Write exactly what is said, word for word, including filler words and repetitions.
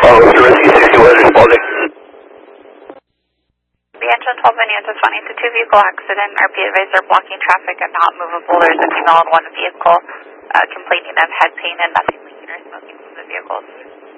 Oh, so Rescue sixty-one responding. The engine twelve Indians responding to two vehicle accident. R P advised are blocking traffic and not movable. There's a female in one vehicle uh, complaining of head pain and nothing leaking or smoking from the vehicles.